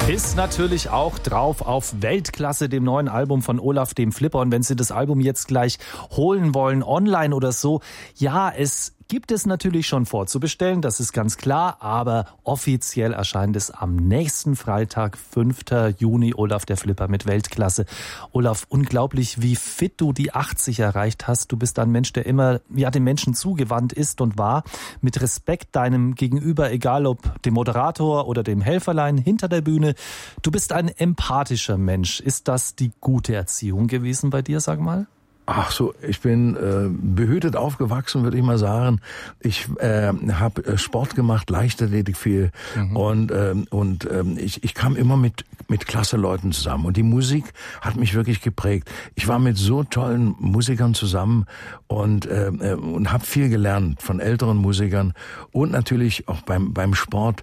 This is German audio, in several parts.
Ist natürlich auch drauf auf Weltklasse, dem neuen Album von Olaf dem Flipper. Und wenn Sie das Album jetzt gleich holen wollen, online oder so, ja, es gibt es natürlich schon vorzubestellen, das ist ganz klar, aber offiziell erscheint es am nächsten Freitag, 5. Juni, Olaf der Flipper mit Weltklasse. Olaf, unglaublich, wie fit du die 80 erreicht hast. Du bist ein Mensch, der immer dem Menschen zugewandt ist und war, mit Respekt deinem Gegenüber, egal ob dem Moderator oder dem Helferlein hinter der Bühne. Du bist ein empathischer Mensch. Ist das die gute Erziehung gewesen bei dir, sag mal? Ach so, ich bin behütet aufgewachsen, würde ich mal sagen. Ich habe Sport gemacht, Leichtathletik viel und ich kam immer mit klasse Leuten zusammen und die Musik hat mich wirklich geprägt. Ich war mit so tollen Musikern zusammen und habe viel gelernt von älteren Musikern und natürlich auch beim Sport.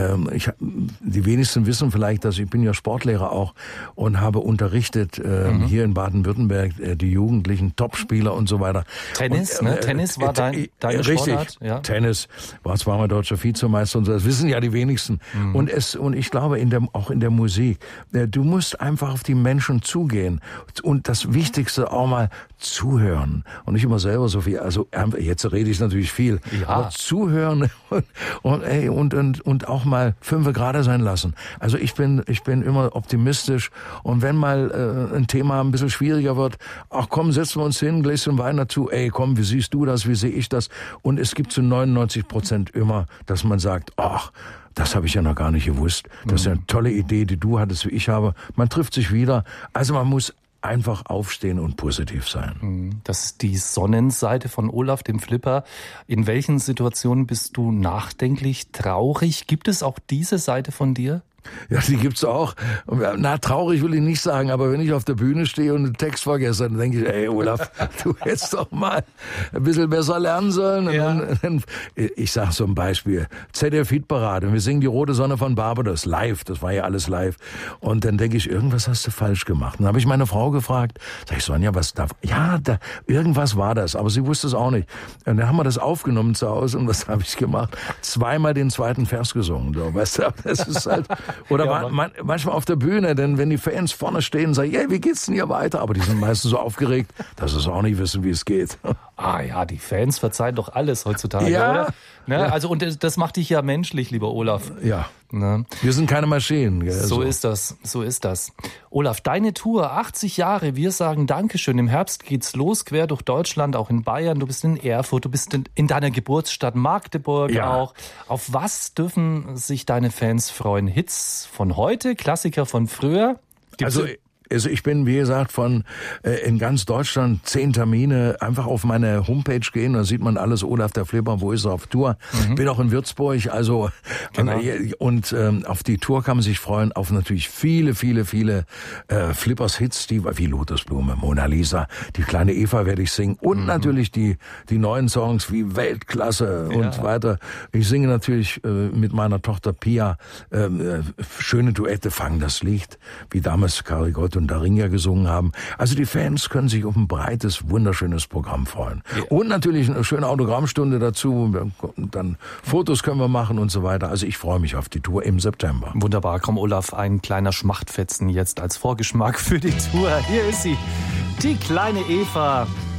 Die wenigsten wissen vielleicht, dass ich bin ja Sportlehrer auch und habe unterrichtet hier in Baden-Württemberg die Jugendlichen, Topspieler und so weiter. Tennis, und, Tennis war deine Sportart? Richtig, ja. Tennis, war zweimal deutscher Vizemeister und so, das wissen ja die wenigsten. Und ich glaube auch in der Musik, du musst einfach auf die Menschen zugehen und das Wichtigste auch mal zuhören und nicht immer selber so viel, also jetzt rede ich natürlich viel, aber zuhören und auch mal 5 Grad sein lassen. Also ich bin immer optimistisch und wenn mal ein Thema ein bisschen schwieriger wird, ach komm, setzen wir uns hin, ein Gläschen Wein dazu, ey komm, wie siehst du das, wie sehe ich das? Und es gibt zu 99% immer, dass man sagt, ach, das habe ich ja noch gar nicht gewusst. Das ist eine tolle Idee, die du hattest, wie ich habe. Man trifft sich wieder. Also man muss einfach aufstehen und positiv sein. Das ist die Sonnenseite von Olaf dem Flipper. In welchen Situationen bist du nachdenklich, traurig? Gibt es auch diese Seite von dir? Ja, die gibt's auch. Na, traurig will ich nicht sagen, aber wenn ich auf der Bühne stehe und einen Text vergesse, dann denke ich, ey Olaf, du hättest doch mal ein bisschen besser lernen sollen. Ja. Ich sag so ein Beispiel, ZDF-Hitparade, und wir singen die Rote Sonne von Barbados live, das war ja alles live. Und dann denke ich, irgendwas hast du falsch gemacht. Dann habe ich meine Frau gefragt, sag ich, Sonja, was da? Ja, irgendwas war das, aber sie wusste es auch nicht. Und dann haben wir das aufgenommen zu Hause und was habe ich gemacht? 2-mal den zweiten Vers gesungen. So, weißt du, das ist halt... Oder manchmal auf der Bühne, denn wenn die Fans vorne stehen, sagen, yeah, wie geht's denn hier weiter? Aber die sind meistens so aufgeregt, dass sie auch nicht wissen, wie es geht. Ah ja, die Fans verzeihen doch alles heutzutage, ja, oder? Ne? Ja. Also und das macht dich ja menschlich, lieber Olaf. Ja. Ne? Wir sind keine Maschinen. Gell? So ist das. Olaf, deine Tour, 80 Jahre, wir sagen Dankeschön. Im Herbst geht's los, quer durch Deutschland, auch in Bayern. Du bist in Erfurt, du bist in deiner Geburtsstadt Magdeburg auch. Auf was dürfen sich deine Fans freuen? Hits von heute, Klassiker von früher? Also ich bin, wie gesagt, in ganz Deutschland 10 Termine, einfach auf meine Homepage gehen, da sieht man alles, Olaf der Flipper, wo ist er auf Tour. Bin auch in Würzburg, also genau. Und auf die Tour kann man sich freuen, auf natürlich viele Flippers-Hits, wie Lotusblume, Mona Lisa, die kleine Eva werde ich singen und natürlich die neuen Songs wie Weltklasse und weiter. Ich singe natürlich mit meiner Tochter Pia schöne Duette, Fang das Licht, wie damals Karel Gott und Daringa gesungen haben. Also die Fans können sich auf ein breites, wunderschönes Programm freuen. Ja. Und natürlich eine schöne Autogrammstunde dazu. Dann Fotos können wir machen und so weiter. Also ich freue mich auf die Tour im September. Wunderbar. Komm, Olaf, ein kleiner Schmachtfetzen jetzt als Vorgeschmack für die Tour. Hier ist sie, die kleine Eva.